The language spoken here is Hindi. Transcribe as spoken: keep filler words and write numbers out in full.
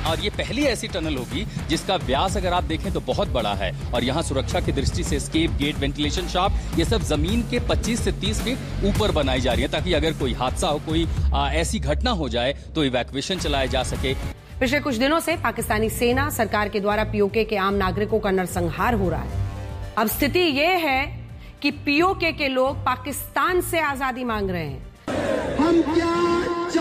और ये पहली ऐसी टनल होगी जिसका व्यास अगर आप देखें तो बहुत बड़ा है और यहाँ सुरक्षा की दृष्टि से एस्केप गेट, वेंटिलेशन शाफ्ट, ये सब जमीन के पच्चीस से तीस फीट ऊपर बनाई जा रही है ताकि अगर कोई हादसा हो, कोई आ, ऐसी घटना हो जाए तो इवैक्यूएशन चलाया जा सके। पिछले कुछ दिनों से पाकिस्तानी सेना सरकार के द्वारा पीओके के आम नागरिकों का नरसंहार हो रहा है। अब स्थिति यह है कि पीओके के लोग पाकिस्तान से आजादी मांग रहे हैं। हम क्या